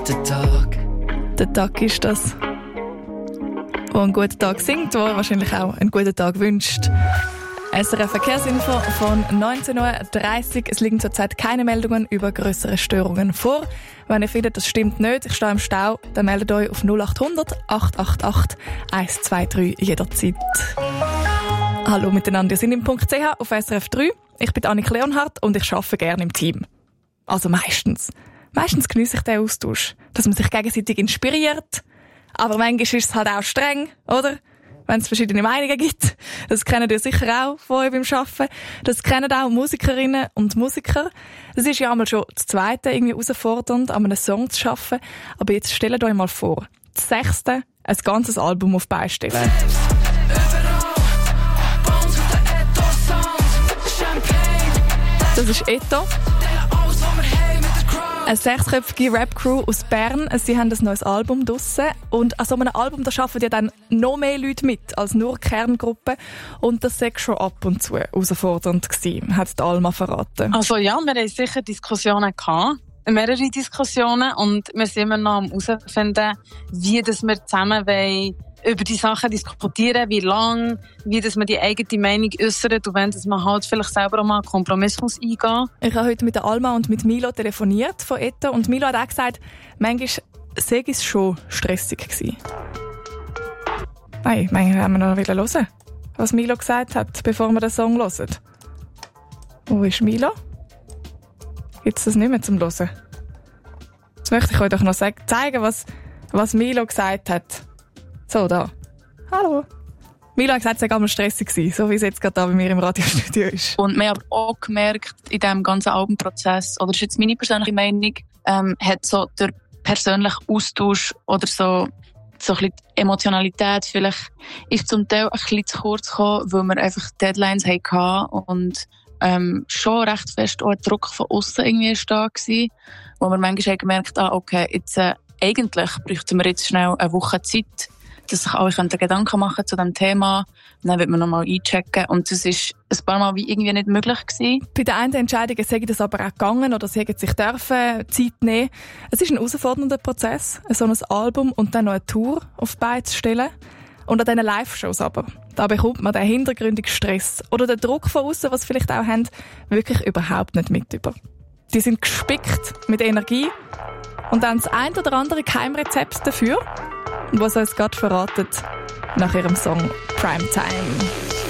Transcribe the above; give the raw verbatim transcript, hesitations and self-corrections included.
Der Tag. Der Tag ist das, der einen guten Tag singt, der wahrscheinlich auch einen guten Tag wünscht. S R F Verkehrsinfo von neunzehn Uhr dreißig. Es liegen zurzeit keine Meldungen über grössere Störungen vor. Wenn ihr findet, das stimmt nicht, ich stehe im Stau, dann meldet euch auf null acht hundert acht acht acht eins zwei drei jederzeit. Hallo miteinander, ihr seid im Punkt C H auf S R F drei. Ich bin Annik Leonhardt und ich arbeite gerne im Team. Also meistens. Meistens geniesse ich den Austausch, dass man sich gegenseitig inspiriert. Aber manchmal ist es halt auch streng, oder? Wenn es verschiedene Meinungen gibt. Das kennt ihr sicher auch von euch beim Arbeiten. Das kennen auch Musikerinnen und Musiker. Das ist ja einmal schon das Zweite irgendwie herausfordernd, an einem Song zu arbeiten. Aber jetzt stellt euch mal vor, das Sechste, ein ganzes Album auf Beistellen. Das ist Etto. Eine sechsköpfige Rap-Crew aus Bern. Sie haben ein neues Album draussen. Und an so einem Album da arbeiten ja dann noch mehr Leute mit als nur Kerngruppe. Und das war schon ab und zu herausfordernd gewesen, hat die Alma verraten. Also ja, wir haben sicher Diskussionen gehabt. Mehrere Diskussionen. Und wir sind immer noch am herausfinden, wie das wir zusammen wollen, über die Sachen diskutieren, wie lang, wie dass man die eigene Meinung äußert und wenn dass man halt vielleicht selber auch mal einen Kompromiss muss eingehen. Ich habe heute mit der Alma und mit Milo telefoniert von Etto und Milo hat auch gesagt, manchmal sei es schon stressig gewesen. Nein, manchmal haben wir noch hören, was Milo gesagt hat, bevor wir den Song hören. Wo ist Milo? Gibt es das nicht mehr zum Hören? Jetzt möchte ich euch doch noch zeigen, was, was Milo gesagt hat. So, da. Hallo. Milo hat gesagt, es war einmal stressig, so wie es jetzt gerade da bei mir im Radiostudio ist. Und wir haben auch gemerkt, in diesem ganzen Albumprozess, oder das ist jetzt meine persönliche Meinung, ähm, hat so der persönliche Austausch oder so, so ein bisschen die Emotionalität vielleicht ist zum Teil ein bisschen zu kurz gekommen, weil wir einfach Deadlines hatten und ähm, schon recht fest auch ein Druck von außen irgendwie da war, wo wir manchmal gemerkt haben, ah, okay, jetzt, äh, eigentlich bräuchten wir jetzt schnell eine Woche Zeit, dass sich alle Gedanken machen zu diesem Thema. Dann wird man nochmal einchecken. Und das ist ein paar Mal wie irgendwie nicht möglich gewesen. Bei den einen Entscheidungen sei das aber auch gegangen oder sie sich dürfen Zeit nehmen. Es ist ein herausfordernder Prozess, so ein Album und dann noch eine Tour auf die Beine zu stellen. Und an diesen Live-Shows aber, da bekommt man den hintergründigen Stress oder den Druck von außen, was sie vielleicht auch haben, wirklich überhaupt nicht mit über. Die sind gespickt mit Energie und dann das ein oder andere Geheimrezept dafür, was uns gerade verratet nach ihrem Song Primetime.